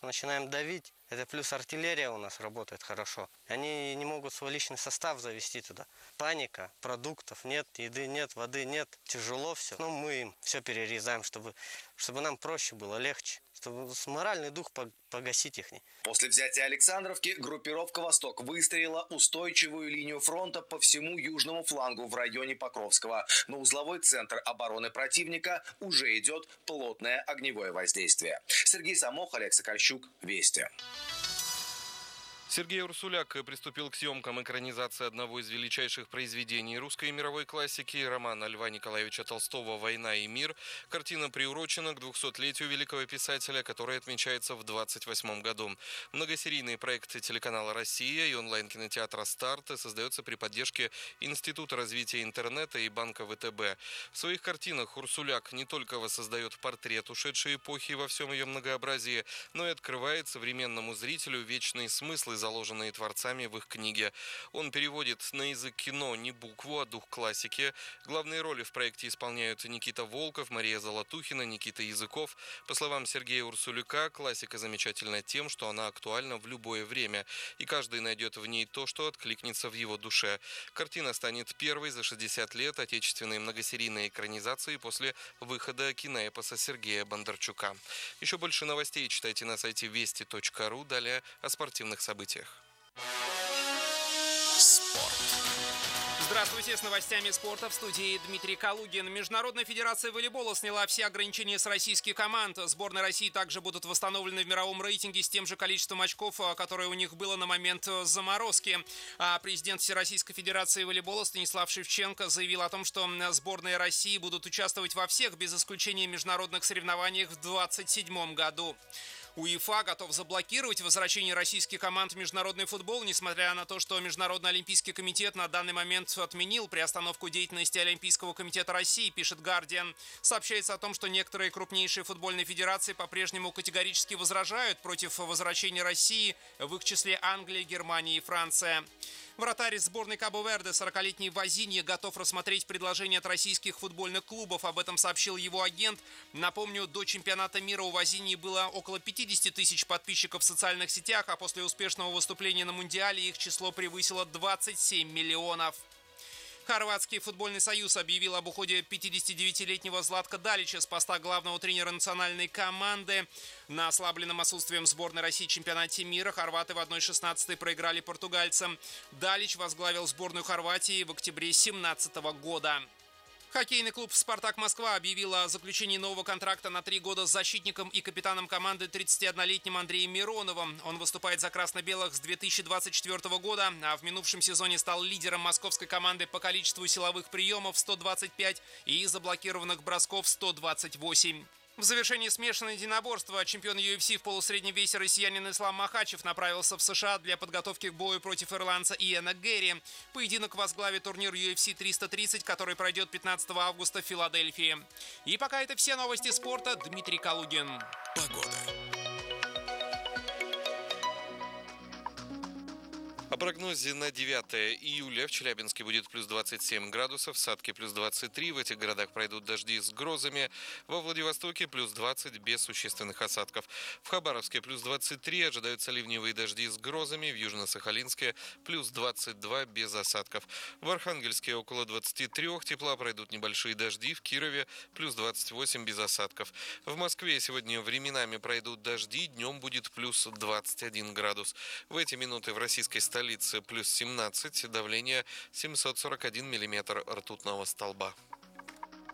начинаем давить. Это плюс артиллерия у нас работает хорошо. Они не могут свой личный состав завести туда. Паника, продуктов нет, еды нет, воды нет. Тяжело все. Но мы им все перерезаем, чтобы нам проще было, легче. Чтобы моральный дух погасить их. После взятия Александровки группировка «Восток» выстроила устойчивую линию фронта по всему южному флангу в районе Покровского. На узловой центр обороны противника уже идет плотное огневое воздействие. Сергей Самох, Олег Сокольчук, Вести. Сергей Урсуляк приступил к съемкам экранизации одного из величайших произведений русской и мировой классики, романа Льва Николаевича Толстого «Война и мир». Картина приурочена к 200-летию великого писателя, который отмечается в 28 году. Многосерийный проект телеканала «Россия» и онлайн-кинотеатра «Старт» создается при поддержке Института развития интернета и банка ВТБ. В своих картинах Урсуляк не только воссоздает портрет ушедшей эпохи во всем ее многообразии, но и открывает современному зрителю вечные смыслы, заложенные творцами в их книге. Он переводит на язык кино не букву, а дух классики. Главные роли в проекте исполняют Никита Волков, Мария Золотухина, Никита Языков. По словам Сергея Урсуляка, классика замечательна тем, что она актуальна в любое время, и каждый найдет в ней то, что откликнется в его душе. Картина станет первой за 60 лет отечественной многосерийной экранизации после выхода киноэпоса Сергея Бондарчука. Еще больше новостей читайте на сайте вести.ру. Далее о спортивных событиях. Спорт. Здравствуйте, с новостями спорта в студии Дмитрий Калугин. Международная федерация волейбола сняла все ограничения с российских команд. Сборные России также будут восстановлены в мировом рейтинге с тем же количеством очков, которое у них было на момент заморозки. А президент Всероссийской федерации волейбола Станислав Шевченко заявил о том, что сборные России будут участвовать во всех, без исключения международных соревнованиях в 2027 году. УЕФА готов заблокировать возвращение российских команд в международный футбол, несмотря на то, что Международный олимпийский комитет на данный момент отменил приостановку деятельности Олимпийского комитета России, пишет «Гардиан». Сообщается о том, что некоторые крупнейшие футбольные федерации по-прежнему категорически возражают против возвращения России, в их числе Англия, Германия и Франция. Вратарь сборной Кабо-Верде, 40-летний Вазинья, готов рассмотреть предложение от российских футбольных клубов. Об этом сообщил его агент. Напомню, до чемпионата мира у Вазиньи было около 50 тысяч подписчиков в социальных сетях, а после успешного выступления на Мундиале их число превысило 27 миллионов. Хорватский футбольный союз объявил об уходе 59-летнего Златка Далича с поста главного тренера национальной команды. На ослабленном отсутствием сборной России в чемпионате мира хорваты в 1/16 проиграли португальцам. Далич возглавил сборную Хорватии в октябре 2017 года. Хоккейный клуб «Спартак Москва» объявил о заключении нового контракта на 3 года с защитником и капитаном команды 31-летним Андреем Мироновым. Он выступает за красно-белых с 2024 года, а в минувшем сезоне стал лидером московской команды по количеству силовых приемов 125 и заблокированных бросков 128. В завершении смешанного единоборства чемпион UFC в полусреднем весе россиянин Ислам Махачев направился в США для подготовки к бою против ирландца Иэна Гэри. Поединок возглавит турнир UFC 330, который пройдет 15 августа в Филадельфии. И пока это все новости спорта. Дмитрий Калугин. Погода. О прогнозе на 9 июля в Челябинске будет плюс 27 градусов, в Сатке плюс 23, в этих городах пройдут дожди с грозами, во Владивостоке плюс 20 без существенных осадков, в Хабаровске плюс 23, ожидаются ливневые дожди с грозами, в Южно-Сахалинске плюс 22 без осадков, в Архангельске около 23, тепла пройдут небольшие дожди, в Кирове плюс 28 без осадков, в Москве сегодня временами пройдут дожди, днем будет плюс 21 градус. В эти минуты в российской столице плюс 17, давление 741 миллиметр ртутного столба.